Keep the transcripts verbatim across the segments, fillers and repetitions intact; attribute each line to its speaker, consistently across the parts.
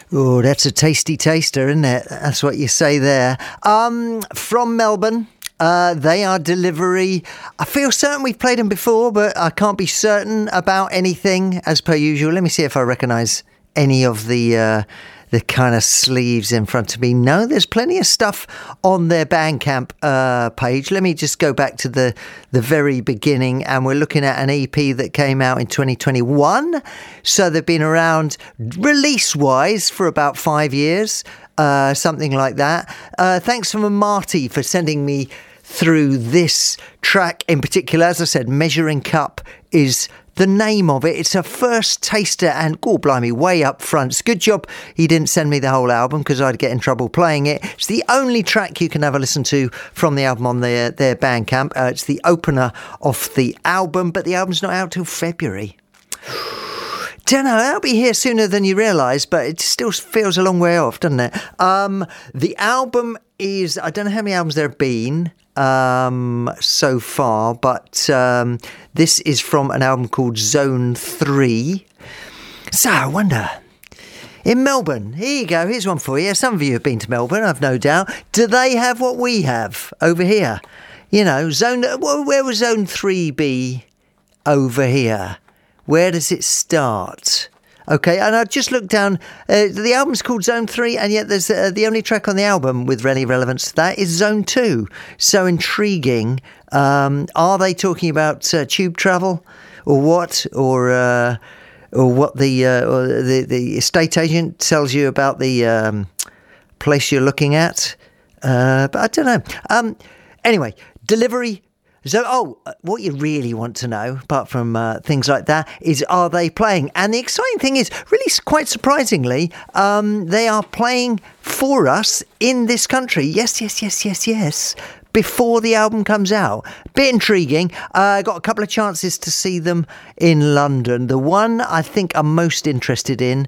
Speaker 1: Oh, that's a tasty taster, isn't it? That's what you say there. Um, from Melbourne, uh, they are Delivery. I feel certain we've played them before, but I can't be certain about anything as per usual. Let me see if I recognise any of the uh, the kind of sleeves in front of me. No, there's plenty of stuff on their Bandcamp uh, page. Let me just go back to the, the very beginning, and we're looking at an E P that came out in twenty twenty-one. So they've been around release-wise for about five years, uh, something like that. Uh, thanks from Marty for sending me through this track in particular. As I said, Measuring Cup is the name of it. It's a first taster, and oh blimey, way up front. It's a good job he didn't send me the whole album, because I'd get in trouble playing it. It's the only track you can have a listen to from the album on their, their Bandcamp. Uh, it's the opener of the album, but the album's not out till February. Don't know, that'll be here sooner than you realise, but it still feels a long way off, doesn't it? Um, the album is, I don't know how many albums there have been um, so far, but um, this is from an album called Zone three. So, I wonder, in Melbourne, here you go, here's one for you. Some of you have been to Melbourne, I've no doubt. Do they have what we have over here? You know, Zone, where would Zone three be over here? Where does it start? Okay, and I just looked down. Uh, the album's called Zone three, and yet there's uh, the only track on the album with any relevance to that is Zone two. So intriguing. Um, are they talking about uh, tube travel, or what, or uh, or what the uh, or the the estate agent tells you about the um, place you're looking at? Uh, but I don't know. Um, anyway, Delivery. So, oh, what you really want to know, apart from uh, things like that, is are they playing? And the exciting thing is, really quite surprisingly, um, they are playing for us in this country. Yes, yes, yes, yes, yes. Before the album comes out. Bit intriguing. I uh, got a couple of chances to see them in London. The one I think I'm most interested in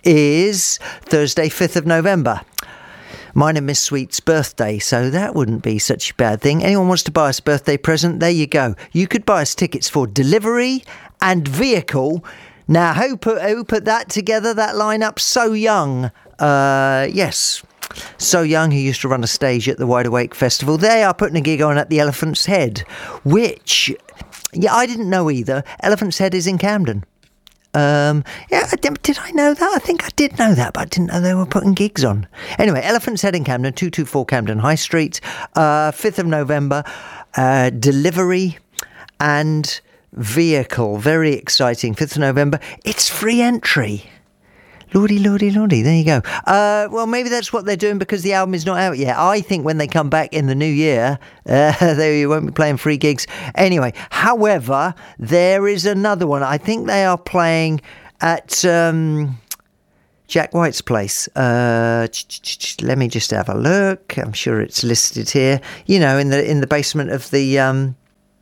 Speaker 1: is Thursday, fifth of November. Mine and Miss Sweet's birthday, so that wouldn't be such a bad thing. Anyone wants to buy us a birthday present? There you go. You could buy us tickets for Delivery and Vehicle. Now, who put who put that together, that lineup? So Young. Uh, yes. So Young, who used to run a stage at the Wide Awake Festival. They are putting a gig on at the Elephant's Head, which, yeah, I didn't know either. Elephant's Head is in Camden. Um, yeah, did I know that? I think I did know that, but I didn't know they were putting gigs on. Anyway, Elephant's Head in Camden, two two four Camden High Street, uh, fifth of November, uh, Delivery and Vehicle. Very exciting, fifth of November. It's free entry. Lordy, lordy, lordy, there you go. Uh, well, maybe that's what they're doing because the album is not out yet. I think when they come back in the new year, uh, they won't be playing free gigs. Anyway, however, there is another one. I think they are playing at um, Jack White's place. Uh, let me just have a look. I'm sure it's listed here. You know, in the in the basement of the... Um,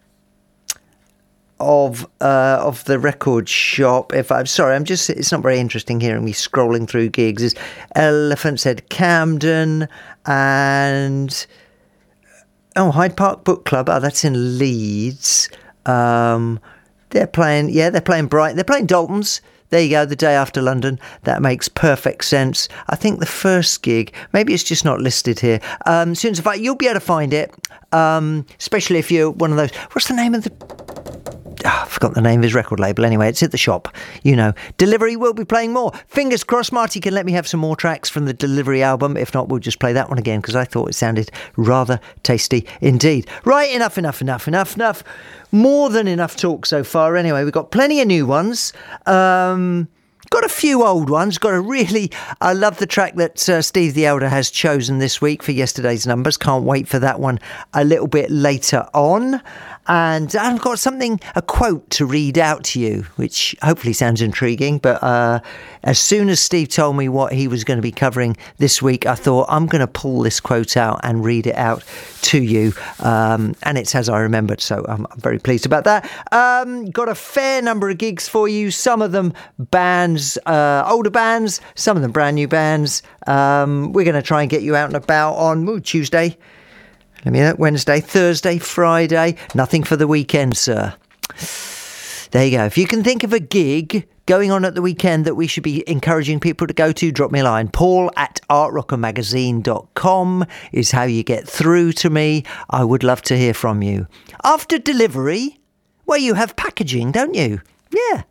Speaker 1: of uh, of the record shop. If I'm sorry, I'm just, it's not very interesting hearing me scrolling through gigs. Is Elephant's Head Camden and oh Hyde Park Book Club. Oh, that's in Leeds. Um, they're playing, yeah, they're playing Brighton. They're playing Dalton's. There you go, the day after London. That makes perfect sense. I think the first gig, maybe it's just not listed here. Um, soon as you'll be able to find it, um, especially if you're one of those. What's the name of the? Oh, I forgot the name of his record label. Anyway, it's at the shop. You know, Delivery will be playing more. Fingers crossed Marty can let me have some more tracks from the Delivery album. If not, we'll just play that one again because I thought it sounded rather tasty indeed. Right, enough, enough, enough, enough, enough. More than enough talk so far. Anyway, we've got plenty of new ones. Um... Got a few old ones. Got a really... I love the track that uh, Steve the Elder has chosen this week for yesterday's numbers. Can't wait for that one a little bit later on. And I've got something, a quote to read out to you, which hopefully sounds intriguing. But uh, as soon as Steve told me what he was going to be covering this week, I thought, I'm going to pull this quote out and read it out to you. Um, and it's as I remembered, so I'm, I'm very pleased about that. Um, got a fair number of gigs for you. Some of them bands, uh, older bands, some of them brand new bands. Um, we're going to try and get you out and about on ooh, Tuesday. Let me know, Wednesday, Thursday, Friday. Nothing for the weekend, sir. There you go. If you can think of a gig going on at the weekend that we should be encouraging people to go to, drop me a line. Paul at art rocker magazine dot com is how you get through to me. I would love to hear from you. After delivery, well, you have packaging, don't you? Yeah.